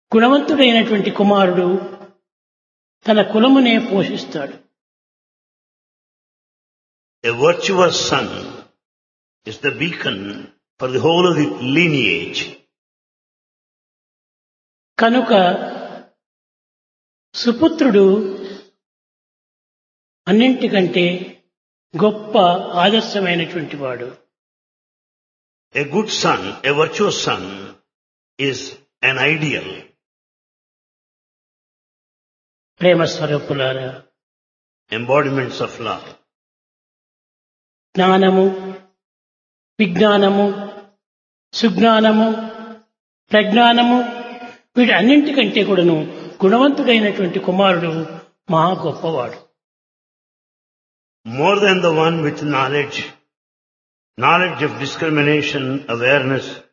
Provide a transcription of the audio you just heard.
గుణవంతుడైనటువంటి కుమారుడు తన కులమునే పోషిస్తాడు. A virtuous son is the beacon for the whole of the lineage. కనుక సుపుత్రుడు అన్నింటికంటే గొప్ప ఆదర్శమైనటువంటి వాడు. A good son, a virtuous son is an ideal. ప్రేమ స్వరూపులారా, Embodiments of love. జ్ఞానము, విజ్ఞానము, సుజ్ఞానము, ప్రజ్ఞానము వీటన్నింటికంటే కూడాను గుణవంతుడైనటువంటి కుమారుడు మహా గొప్పవాడు. More than the one with knowledge of discrimination, awareness,